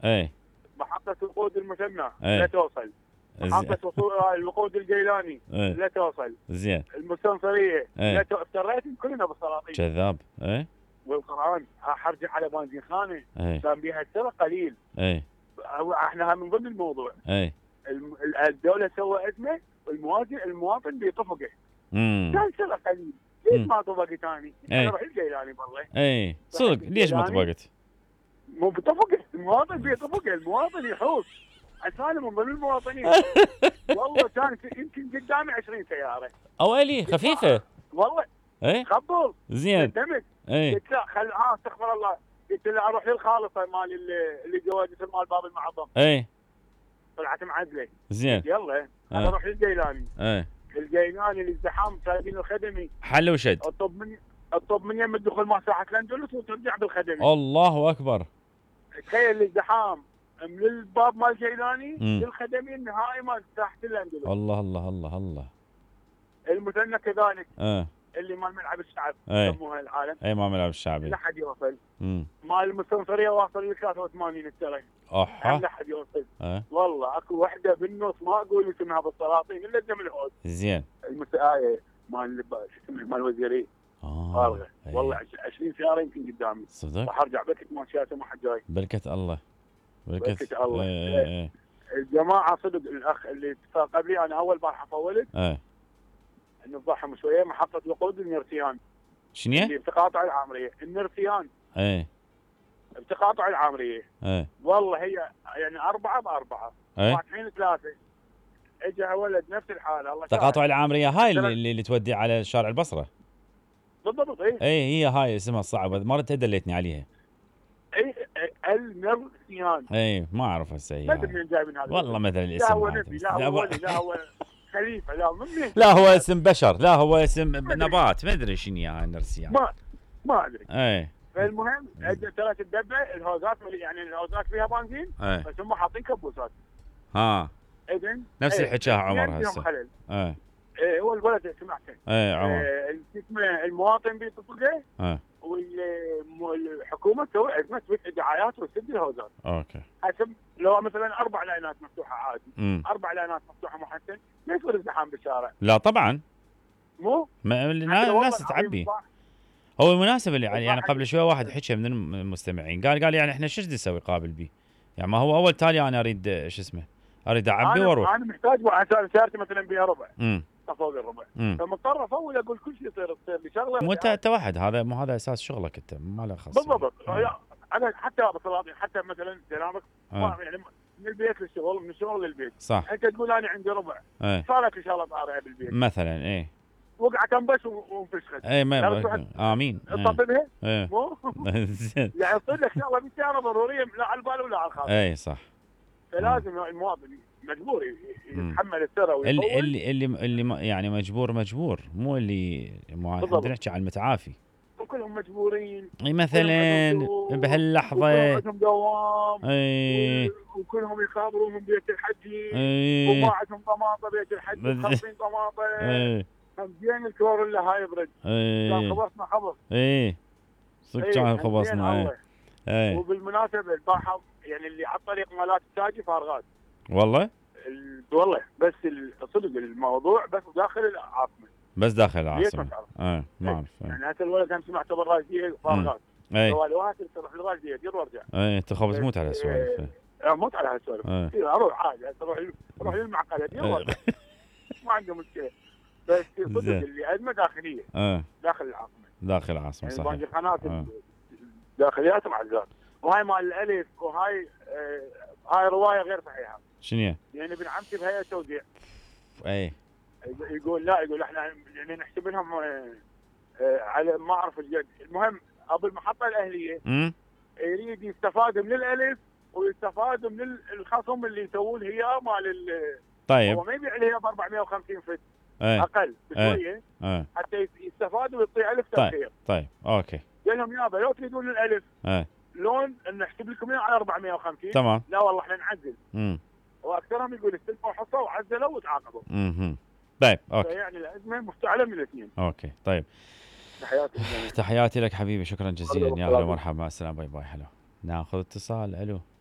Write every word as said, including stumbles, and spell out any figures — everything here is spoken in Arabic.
اي محطة الوقود المثنى اي لا توصل. محطة وصول الوقود الجيلاني اي لا توصل. زين المستنصرية اي لا توصل. افتريتهم كلنا بالسلاطين. كذاب. اي والقرآن حرجع على بنزين خانة اي كان بيها السرقة قليل. اي هو احنا من ضمن الموضوع. اي الم- الدولة سوى أزمة والمواطن المواطن بيطفقه. امم كان سرقة قليل. ليش مم. ما طبق ثاني؟ اي انا روح الجيلاني والله. اي صدق ليش ما طبقت؟ مو بطفق المواطن بيطفق المواطن يحوس. انا من ضمن المواطنين. والله كانت يمكن قدامي عشرين سيارة. اويلي خفيفه. والله اي خبل زين قدمت. اي قلت لا خل اه استغفر الله. قلت له اروح للخالصه مال اللي اللي جوازة مال باب المعظم. اي طلعت معدله. زين يلا انا آه. اروح للجيلاني. اي الجيلاني الازدحام سايبين الخدمي. حل وشد. الطب من الطب من يم الدخول مال ساحه الاندلس وترجع بالخدمي. الله اكبر. تخيل الازدحام من الباب مال الجيلاني مم. للخدمي النهائي مال ساحه الاندلس. الله الله الله الله. المثنى كذلك اه اللي مال ملعب الشعب اي يسموها العالم. اي ما ملعب الشعبي. لا حد يوصل. امم مال المستنصريه واصل ل ثلاثة وثمانين الترى. احا لا حد يوصل. اه والله اكو وحده بالنص ما اقول اسمها بالسلاطين الا دم الهود. زين المساءة مال شو اسمه مال وزيري. اه فارغه. أي. والله عشرين سياره يمكن قدامي. صدق راح ارجع بكت ما شاته ما حد جاي. بركة الله بركة بركة الله. اي اي الجماعه صدق الاخ اللي اتصل قبلي انا اول بارحه فولت اي نفضحهم شويه. محطه وقود النرسيان شنو؟ اللي بتقاطع العامريه. النرسيان اي بتقاطع العامريه. اي والله هي يعني اربعه باربعه اي فاتحين ثلاثه. اجى ولد نفس الحاله الله تقاطع العامرية هاي اللي, اللي اللي تودي على شارع البصرة. بالضبط. اي اي هي هاي اسمها الصعبة مرة دليتني عليها. اي النرسيان. اي ما اعرف هسه هي ما ادري هاي. من جاي من هذا. والله مثل لا الاسم هو هذا. نبي لا هو ولي لا هو خليفه لا من مين؟ لا هو اسم بشر لا هو اسم نبات ما ادري شنو هاي النرسيان. ما ما ادري. اي فالمهم اجى ثلاث الدبه الهوزات يعني الهوزات فيها بنزين اي بس هم حاطين كبوسات. ها اذن نفس ايه الحكايه عمر فيهم هسه. خلل. اي ايه هو الولد سمعته. اي عمر ايه اسمه المواطن بيطلقه اي والحكومه تسوي ازمه تفتح دعايات وتسد الهوزات. اوكي حسب لو مثلا اربع لاينات مفتوحه عادي. امم اربع لاينات مفتوحه محسن ما يصير ازدحام بالشارع. لا طبعا مو ما الناس الناس تعبي. هو المناسبة اللي يعني, يعني قبل شوي واحد حكى من المستمعين قال قال يعني احنا شو بدي نسوي قابل بيه؟ يعني ما هو اول تالي انا اريد شو اسمه اريد اعبي واروح. انا محتاج عشان سيارتي مثلا بيها ربع امم فوق الربع امم فمضطر افول اقول كل شيء يصير تصير لي شغله. مو انت انت واحد هذا مو هذا اساس شغلك انت ما له خص. بالضبط. آه. انا حتى بسلاطين حتى مثلا كلامك آه. يعني من البيت للشغل من الشغل للبيت. صح انت تقول انا عندي ربع ايه صارت ان شاء الله طارئه بالبيت مثلا ايه وقع كم بس وانفشخت. ايه ما لا ما امين تصطدمها ايه مو زين يعني تصير لك شغله بالسياره ضروريه لا على البال ولا على الخاطر. ايه صح. فلازم المواطن مجبور مم. يتحمل السيره اللي ويطول. اللي اللي اللي ما- يعني مجبور مجبور مو اللي مو بالضبط. بدنا نحكي على المتعافي. وكلهم مجبورين. اي مثلا وكلهم بهاللحظه عندهم دوام. اي وكلهم يخابرون من بيت الحجي. اي وما عندهم طماطه بيت الحجي بد- خالصين طماطه. اي زين الكوريلا هاي يبرد. كان اي خبصنا خبص. اي صدق إيه، كان زين خبصنا اي الله. اي وبالمناسبه البارحه يعني اللي على الطريق مالات التاجي فارغات. والله ال- والله بس ال- صدق الموضوع بس داخل العاصمه. بس داخل ليش ما العاصمه. تعرف؟ اي ما اعرف اي يعني هسه الولد كان سمعته بالراجيه فارغات. اي قالوا له هات تروح الراجيه دير وارجع. اي تخبز موت على السوالف. إيه، لا موت على هالسوالف. إيه. إيه، اروح عادي هسه اروح اروح للمعقله دير وارجع. ما عنده مشكله. بس صدق زين. اللي ازمه داخليه ايه داخل العاصمه. داخل العاصمه يعني صحيح. باقي القناه آه. داخليات معزات. وهاي مال الالف وهاي آه هاي روايه غير صحيحه. شنو هي؟ يعني ابن عمتي بهيئه توزيع اي يقول لا يقول احنا يعني نحسب لهم آه آه على ما اعرف الجد. المهم ابو المحطه الاهليه امم يريد يستفاد من الالف ويستفاد من الخصم اللي يسوون هي مال ال- طيب هو ما يبيع لي ب أربعمية وخمسين فت اي اقل بشويه اي حتى يستفاد ويعطي الف طيب. تاخير. طيب اوكي قال لهم يابا لو تريدون الالف اي لون نحسب لكم اياه على أربعمية وخمسين. تمام. لا والله احنا نعزل. امم واكثرهم يقول استلموا حصه وعزلوا وتعاقبوا. امم طيب اوكي فيعني الازمه مفتعله من الاثنين. اوكي طيب تحياتي للجميع. تحياتي لك حبيبي شكرا جزيلا يا اهلا ومرحبا مع السلامه باي باي. حلو ناخذ اتصال. الو